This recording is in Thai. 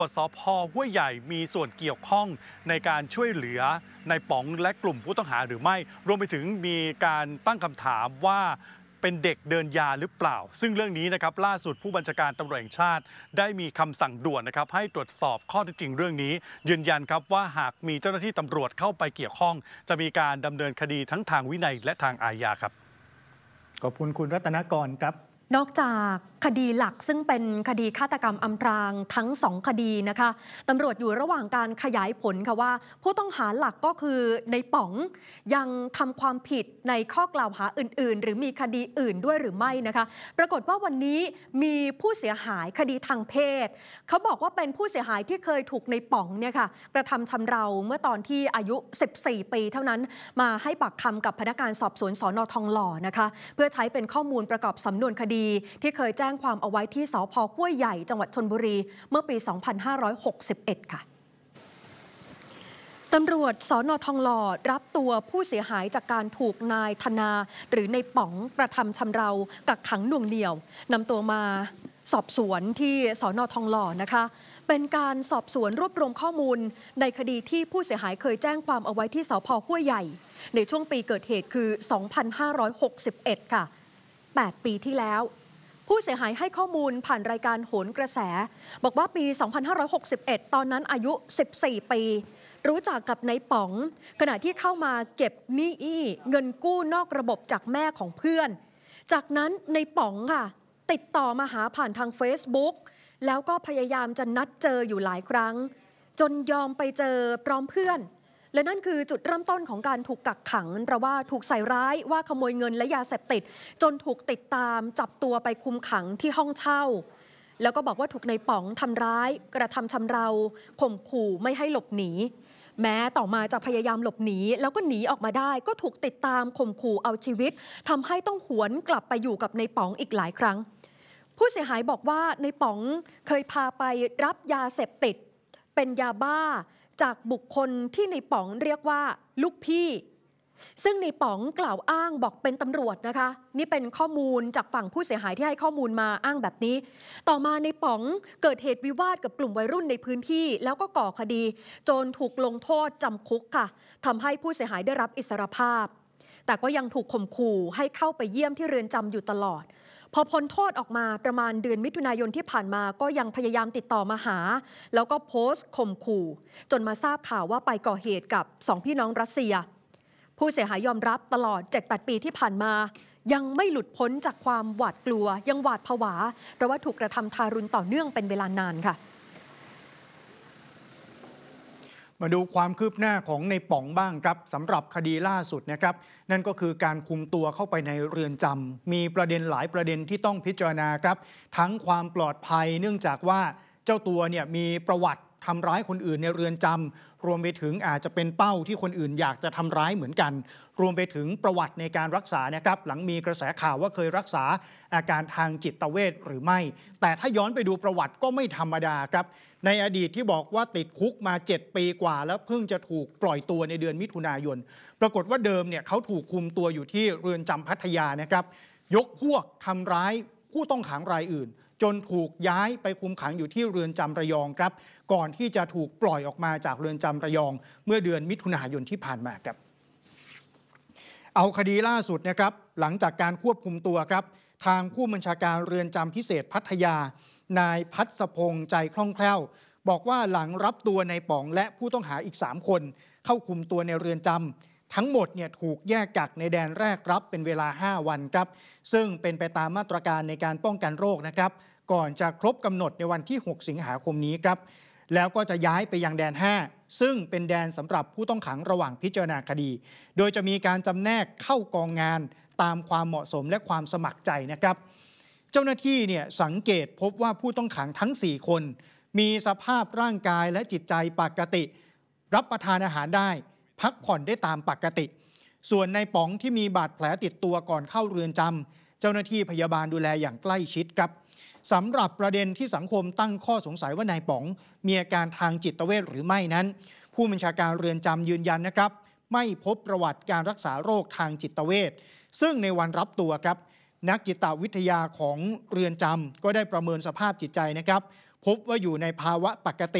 สพห้วยใหญ่มีส่วนเกี่ยวข้องในการช่วยเหลือในป๋องและกลุ่มผู้ต้องหาหรือไม่รวมไปถึงมีการตั้งคำถามว่าเป็นเด็กเดินยาหรือเปล่าซึ่งเรื่องนี้นะครับล่าสุดผู้บัญชาการตำรวจแห่งชาติได้มีคำสั่งด่วนนะครับให้ตรวจสอบข้อเท็จจริงเรื่องนี้ยืนยันครับว่าหากมีเจ้าหน้าที่ตำรวจเข้าไปเกี่ยวข้องจะมีการดำเนินคดีทั้งทางวินัยและทางอาญาครับขอบคุณคุณรัตนกรครับนอกจากคดีหลักซึ่งเป็นคดีฆาตกรรมอำพรางทั้ง2คดีนะคะตำรวจอยู่ระหว่างการขยายผลค่ะว่าผู้ต้องหาหลักก็คือในป๋องยังทำความผิดในข้อกล่าวหาอื่นๆหรือมีคดีอื่นด้วยหรือไม่นะคะปรากฏว่าวันนี้มีผู้เสียหายคดีทางเพศเขาบอกว่าเป็นผู้เสียหายที่เคยถูกในป๋องเนี่ยค่ะกระทำชำเราเมื่อตอนที่อายุ14 ปีเท่านั้นมาให้ปากคำกับพนักงานสอบสวนสน.ทองหล่อนะคะเพื่อใช้เป็นข้อมูลประกอบสำนวนคดีที่เคยแจ้งความเอาไว้ที่สภ.ห้วยใหญ่จังหวัดชลบุรีเมื่อปี 2561 ค่ะตำรวจสน.ทองหล่อรับตัวผู้เสียหายจากการถูกนายธนาหรือในป๋องกระทำชำเรากักขังหน่วงเหนี่ยวนำตัวมาสอบสวนที่สน.ทองหล่อนะคะเป็นการสอบสวนรวบรวมข้อมูลในคดีที่ผู้เสียหายเคยแจ้งความเอาไว้ที่สภ.ห้วยใหญ่ในช่วงปีเกิดเหตุคือ 2561 ค่ะ8 ปีที่แล้วผู้เสียหายให้ข้อมูลผ่านรายการโหนกระแสบอกว่าปี 2561 ตอนนั้นอายุ 14 ปีรู้จักกับนายป๋องขณะที่เข้ามาเก็บหนี้เงินกู้นอกระบบจากแม่ของเพื่อนจากนั้นนายป๋องค่ะติดต่อมาหาผ่านทาง Facebook แล้วก็พยายามจะนัดเจออยู่หลายครั้งจนยอมไปเจอพร้อมเพื่อนและนั่นคือจุดเริ่มต้นของการถูกกักขังเพราะว่าถูกใส่ร้ายว่าขโมยเงินและยาเสพติดจนถูกติดตามจับตัวไปคุมขังที่ห้องเช่าแล้วก็บอกว่าถูกนายป๋องทำร้ายกระทำชำเราข่มขู่ไม่ให้หลบหนีแม้ต่อมาจะพยายามหลบหนีแล้วก็หนีออกมาได้ก็ถูกติดตามข่มขู่เอาชีวิตทำให้ต้องหวนกลับไปอยู่กับนายป๋องอีกหลายครั้งผู้เสียหายบอกว่านายป๋องเคยพาไปรับยาเสพติดเป็นยาบ้าจากบุคคลที่ในป๋องเรียกว่าลูกพี่ซึ่งในป๋องกล่าวอ้างบอกเป็นตำรวจนะคะนี่เป็นข้อมูลจากฝั่งผู้เสียหายที่ให้ข้อมูลมาอ้างแบบนี้ต่อมาในป๋องเกิดเหตุวิวาทกับกลุ่มวัยรุ่นในพื้นที่แล้วก็ก่อคดีจนถูกลงโทษจำคุกค่ะทำให้ผู้เสียหายได้รับอิสรภาพแต่ก็ยังถูกข่มขู่ให้เข้าไปเยี่ยมที่เรือนจำอยู่ตลอดพอพ้นโทษออกมาประมาณเดือนมิถุนายนที่ผ่านมาก็ยังพยายามติดต่อมาหาแล้วก็โพสต์ข่มขู่จนมาทราบข่าวว่าไปก่อเหตุกับ2พี่น้องรัสเซียผู้เสียหายยอมรับตลอด 7-8 ปีที่ผ่านมายังไม่หลุดพ้นจากความหวาดกลัวยังหวาดผวาเพราะว่าถูกกระทำทารุณต่อเนื่องเป็นเวลานานค่ะมาดูความคืบหน้าของในป๋องบ้างครับสำหรับคดีล่าสุดนะครับนั่นก็คือการคุมตัวเข้าไปในเรือนจำมีประเด็นหลายประเด็นที่ต้องพิจารณาครับทั้งความปลอดภัยเนื่องจากว่าเจ้าตัวเนี่ยมีประวัติทำร้ายคนอื่นในเรือนจำรวมไปถึงอาจจะเป็นเป้าที่คนอื่นอยากจะทำร้ายเหมือนกันรวมไปถึงประวัติในการรักษานะครับหลังมีกระแสข่าวว่าเคยรักษาอาการทางจิตเวชหรือไม่แต่ถ้าย้อนไปดูประวัติก็ไม่ธรรมดาครับในอดีตที่บอกว่าติดคุกมา7 ปีกว่าแล้วเพิ่งจะถูกปล่อยตัวในเดือนมิถุนายนปรากฏว่าเดิมเนี่ยเขาถูกคุมตัวอยู่ที่เรือนจำพัทยานะครับยกพวกทำร้ายผู้ต้องขังรายอื่นจนถูกย้ายไปคุมขังอยู่ที่เรือนจำระยองครับก่อนที่จะถูกปล่อยออกมาจากเรือนจำระยองเมื่อเดือนมิถุนายนที่ผ่านมาครับเอาคดีล่าสุดนะครับหลังจากการควบคุมตัวครับทางผู้บัญชาการเรือนจำพิเศษพัทยานายพัศพงษ์ใจคล่องแคล่วบอกว่าหลังรับตัวนายป๋องและผู้ต้องหาอีก3 คนเข้าคุมตัวในเรือนจำทั้งหมดเนี่ยถูกแยกกักในแดนแรกรับเป็นเวลา5 วันครับซึ่งเป็นไปตามมาตรการในการป้องกันโรคนะครับก่อนจะครบกำหนดในวันที่6 สิงหาคมนี้ครับแล้วก็จะย้ายไปยังแดน5ซึ่งเป็นแดนสำหรับผู้ต้องขังระหว่างพิจารณาคดีโดยจะมีการจำแนกเข้ากองงานตามความเหมาะสมและความสมัครใจนะครับเจ้าหน้าที่เนี่ยสังเกตพบว่าผู้ต้องขังทั้ง4 คนมีสภาพร่างกายและจิตใจปกติรับประทานอาหารได้พักผ่อนได้ตามปกติส่วนนายป๋องที่มีบาดแผลติดตัวก่อนเข้าเรือนจำเจ้าหน้าที่พยาบาลดูแลอย่างใกล้ชิดครับสำหรับประเด็นที่สังคมตั้งข้อสงสัยว่านายป๋องมีอาการทางจิตเวชหรือไม่นั้นผู้บัญชาการเรือนจำยืนยันนะครับไม่พบประวัติการรักษาโรคทางจิตเวชซึ่งในวันรับตัวครับนักจิตวิทยาของเรือนจำก็ได้ประเมินสภาพจิตใจนะครับพบว่าอยู่ในภาวะปกติ